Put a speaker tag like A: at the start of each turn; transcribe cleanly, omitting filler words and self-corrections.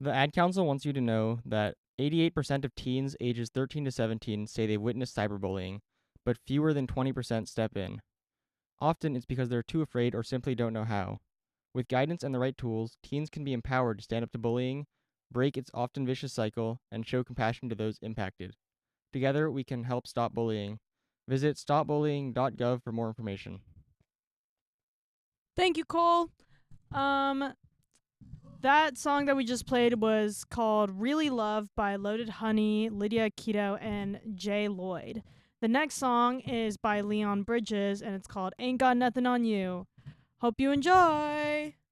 A: The Ad Council wants you to know that 88% of teens ages 13 to 17 say they've witnessed cyberbullying, but fewer than 20% step in. Often it's because they're too afraid or simply don't know how. With guidance and the right tools, teens can be empowered to stand up to bullying, break its often vicious cycle, and show compassion to those impacted. Together, we can help stop bullying. Visit stopbullying.gov for more information.
B: Thank you, Cole. Um, that song that we just played was called Really Love by Loaded Honey, Lydia Keto, and Jay Lloyd. The next song is by Leon Bridges and it's called Ain't Got Nothing on You. Hope you enjoy.